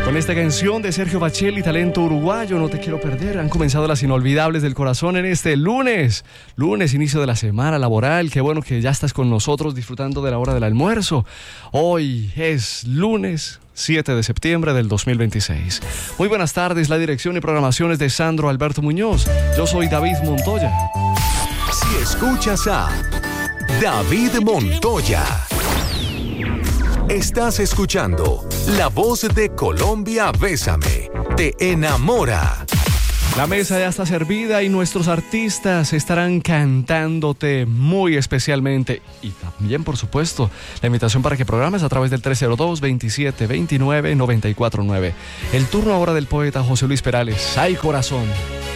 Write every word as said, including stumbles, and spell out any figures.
Con esta canción de Sergio Bacheli, talento uruguayo, No te quiero perder, han comenzado las inolvidables del corazón en este lunes. Lunes, inicio de la semana laboral. Qué bueno que ya estás con nosotros disfrutando de la hora del almuerzo. Hoy es lunes siete de septiembre del dos mil veintiséis. Muy buenas tardes, la dirección y programaciones de Sandro Alberto Muñoz. Yo soy David Montoya. Si escuchas a David Montoya, estás escuchando La Voz de Colombia. Bésame, te enamora. La mesa ya está servida y nuestros artistas estarán cantándote muy especialmente. Y también, por supuesto, la invitación para que programes a través del tres cero dos, veintisiete veintinueve, noventa y cuatro nueve. El turno ahora del poeta José Luis Perales. ¡Ay, corazón!